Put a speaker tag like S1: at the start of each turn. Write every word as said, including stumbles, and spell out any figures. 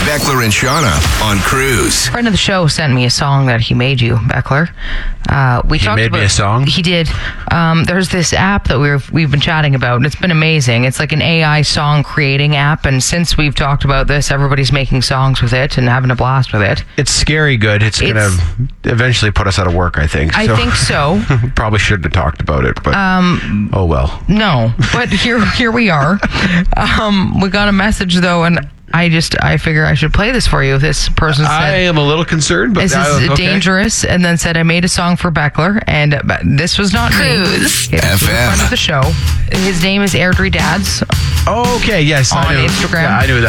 S1: Beckler and Shauna on Cruise.
S2: A friend of the show sent me a song that he made you, Beckler. Uh, we
S3: He
S2: talked
S3: made
S2: about,
S3: me a song?
S2: He did. Um, there's this app that we've we've been chatting about, and it's been amazing. It's like an A I song creating app, and since we've talked about this, everybody's making songs with it and having a blast with it.
S3: It's scary good. It's,
S2: It's-
S3: going to eventually put us out of work, I think.
S2: I
S3: So-
S2: think so.
S3: Probably shouldn't have talked about it, but um, oh well.
S2: No, but here here we are. Um, we got a message though, and I just I figure I should play this for you. This person said,
S3: I am a little concerned, but
S2: "This
S3: uh,
S2: is
S3: okay.
S2: dangerous," and then said, "I made a song for Beckler," and uh, this was not
S4: Cruise
S2: me. It was a
S1: F M.
S2: friend of the show. His name is Airdrie Dads.
S3: Oh, okay, yes,
S2: On
S3: I knew.
S2: Instagram.
S3: Yeah, I knew who